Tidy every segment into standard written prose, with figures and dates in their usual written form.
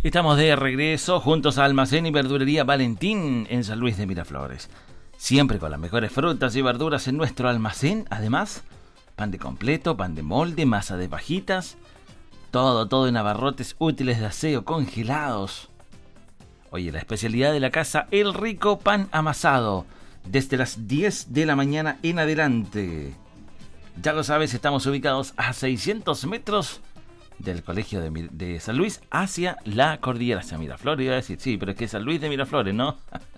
Estamos de regreso juntos a Almacén y Verdulería Valentín en San Luis de Miraflores. Siempre con las mejores frutas y verduras en nuestro almacén. Además, pan de completo, pan de molde, masa de fajitas. Todo en abarrotes útiles de aseo congelados. Oye, la especialidad de la casa, el rico pan amasado. Desde las 10 de la mañana en adelante. Ya lo sabes, estamos ubicados a 600 metros del colegio de San Luis hacia la cordillera, hacia Miraflores. Iba a decir, sí, pero es que San Luis de Miraflores, ¿no?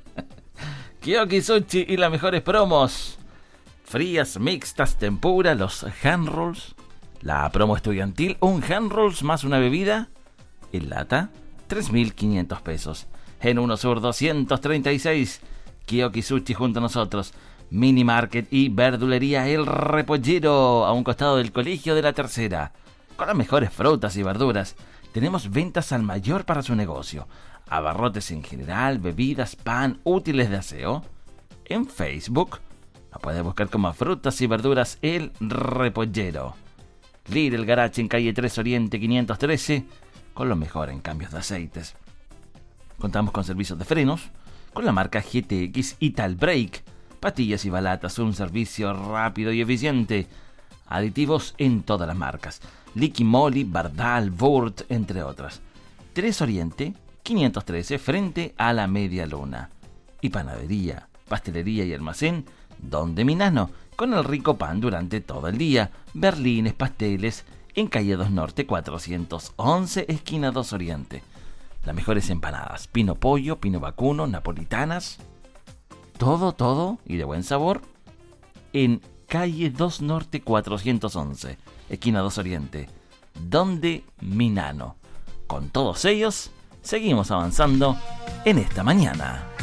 Kiyoki Sushi y las mejores promos. Frías, mixtas, tempura, los hand rolls. La promo estudiantil, un hand rolls más una bebida. En lata, 3.500 pesos. En 1 Sur 236, Kiyoki Sushi junto a nosotros. Mini Market y Verdulería El Repollero, a un costado del Colegio de la Tercera. Con las mejores frutas y verduras. Tenemos ventas al mayor para su negocio. Abarrotes en general, bebidas, pan, útiles de aseo. En Facebook lo puedes buscar como Frutas y Verduras El Repollero. Lidl Garage en calle 3 Oriente 513, con lo mejor en cambios de aceites. Contamos con servicios de frenos, con la marca GTX Ital Brake. Pastillas y balatas, un servicio rápido y eficiente. Aditivos en todas las marcas. Liqui Moly, Bardal, Burt, entre otras. 3 Oriente 513, frente a la Media Luna. Y panadería, pastelería y almacén Donde Minano, con el rico pan durante todo el día. Berlines, pasteles, en calle 2 Norte 411, esquina 2 Oriente. Las mejores empanadas, pino pollo, pino vacuno, napolitanas. Todo y de buen sabor en calle 2 Norte 411, esquina 2 Oriente, Donde Minano. Con todos ellos, seguimos avanzando en esta mañana.